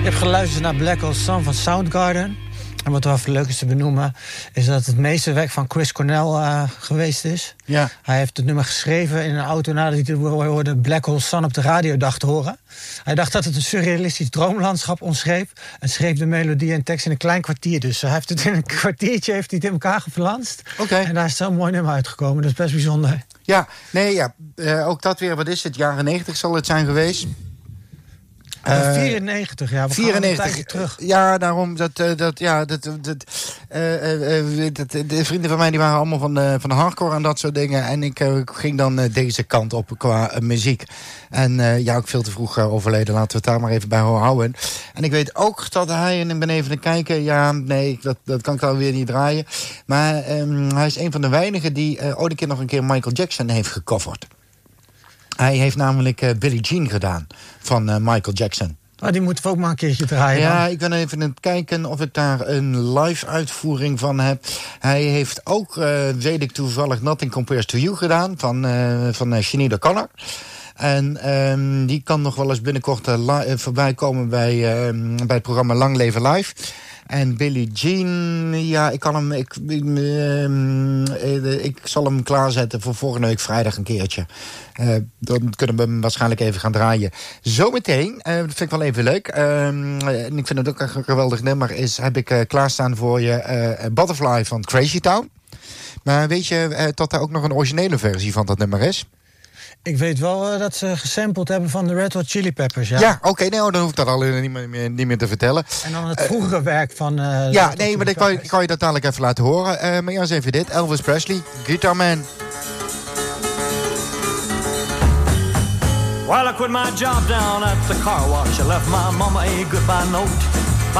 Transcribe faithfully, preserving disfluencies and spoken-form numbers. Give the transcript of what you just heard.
heb geluisterd naar Black Hole Sun van Soundgarden. En wat wel even leuk is te benoemen, is dat het meeste werk van Chris Cornell uh, geweest is. Ja. Hij heeft het nummer geschreven in een auto nadat hij hoorde Black Hole Sun op de radio dacht te horen. Hij dacht dat het een surrealistisch droomlandschap omschreef en schreef de melodie en tekst in een klein kwartier. Dus hij heeft het in een kwartiertje heeft hij het in elkaar geflanst. Okay. En daar is zo'n mooi nummer uitgekomen. Dat is best bijzonder. Ja, nee, ja. Uh, ook dat weer, wat is het? Jaren negentig zal het zijn geweest. Uh, vierennegentig, ja. We vierennegentig, gaan een terug. Ja, daarom, dat, uh, dat, ja, dat, dat, uh, uh, uh, dat, de vrienden van mij die waren allemaal van, uh, van de hardcore en dat soort dingen. En ik uh, ging dan uh, deze kant op qua uh, muziek. En uh, ja, ook veel te vroeg uh, overleden, laten we het daar maar even bij houden. En ik weet ook dat hij, en ik ben even te kijken, ja, nee, dat, dat kan ik dan weer niet draaien. Maar um, hij is een van de weinigen die uh, ooit een keer nog een keer Michael Jackson heeft gecoverd. Hij heeft namelijk uh, Billie Jean gedaan van uh, Michael Jackson. Oh, die moeten we ook maar een keertje draaien. Ja, dan. ik ben even aan het kijken of ik daar een live uitvoering van heb. Hij heeft ook, uh, weet ik toevallig, Nothing Compares to You gedaan van, uh, van uh, Sinead O'Connor. En um, die kan nog wel eens binnenkort uh, li- uh, voorbij komen bij, uh, bij het programma Lang Leven Live. En Billie Jean, ja, ik kan hem, ik, uh, ik zal hem klaarzetten voor volgende week vrijdag een keertje. Uh, dan kunnen we hem waarschijnlijk even gaan draaien. Zometeen, uh, dat vind ik wel even leuk. Uh, en ik vind het ook een geweldig nummer. Is, heb ik uh, klaarstaan voor je uh, Butterfly van Crazy Town. Maar weet je uh, dat daar ook nog een originele versie van dat nummer is? Ik weet wel uh, dat ze gesampled hebben van de Red Hot Chili Peppers. Ja, ja oké, okay, nou, dan hoef ik dat al niet meer, niet meer te vertellen. En dan het vroegere uh, werk van... Uh, ja, nee, maar ik kan, kan je dat dadelijk even laten horen. Uh, maar eerst even dit. Elvis Presley, Guitar Man. While I quit my job down at the car wash, I left my mama a goodbye note.